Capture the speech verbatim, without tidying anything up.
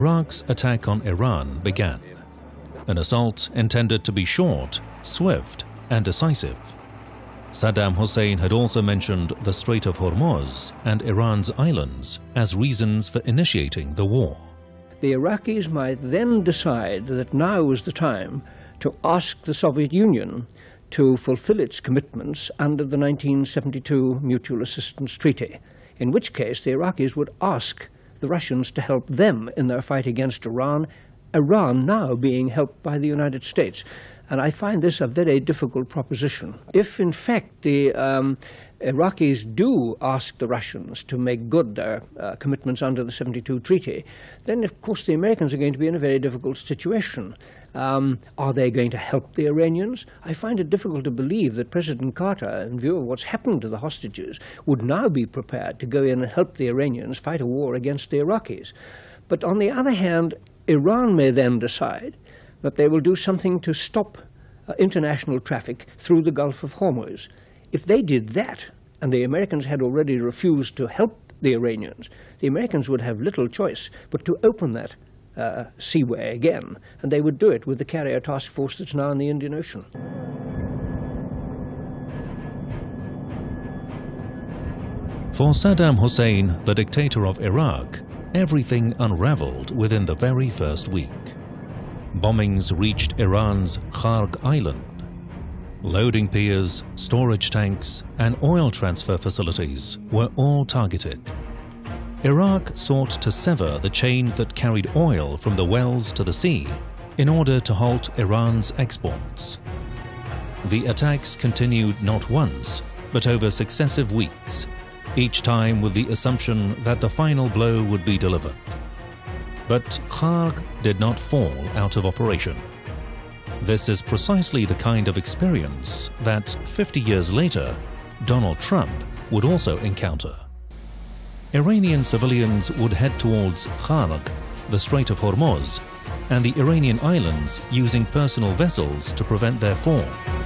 Iraq's attack on Iran began, an assault intended to be short, swift, and decisive. Saddam Hussein had also mentioned the Strait of Hormuz and Iran's islands as reasons for initiating the war. The Iraqis might then decide that now was the time to ask the Soviet Union to fulfill its commitments under the nineteen seventy-two Mutual Assistance Treaty, in which case the Iraqis would ask the Russians to help them in their fight against Iran, Iran now being helped by the United States. And I find this a very difficult proposition. If, in fact, the um, Iraqis do ask the Russians to make good their uh, commitments under the seventy-two treaty, then, of course, the Americans are going to be in a very difficult situation. Um, are they going to help the Iranians? I find it difficult to believe that President Carter, in view of what's happened to the hostages, would now be prepared to go in and help the Iranians fight a war against the Iraqis. But on the other hand, Iran may then decide that they will do something to stop uh, international traffic through the Gulf of Hormuz. If they did that, and the Americans had already refused to help the Iranians, the Americans would have little choice but to open that uh, seaway again, and they would do it with the carrier task force that's now in the Indian Ocean. For Saddam Hussein, the dictator of Iraq, everything unraveled within the very first week. Bombings reached Iran's Kharg Island. Loading piers, storage tanks, and oil transfer facilities were all targeted. Iraq sought to sever the chain that carried oil from the wells to the sea in order to halt Iran's exports. The attacks continued not once, but over successive weeks, each time with the assumption that the final blow would be delivered. But Kharg did not fall out of operation. This is precisely the kind of experience that, fifty years later, Donald Trump would also encounter. Iranian civilians would head towards Kharg, the Strait of Hormuz, and the Iranian islands using personal vessels to prevent their fall.